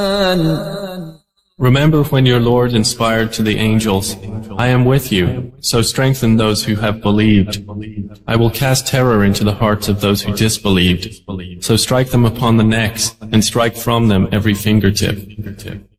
Remember when your Lord inspired to the angels, I am with you, so strengthen those who have believed. I will cast terror into the hearts of those who disbelieved, so strike them upon the necks, and strike from them every fingertip.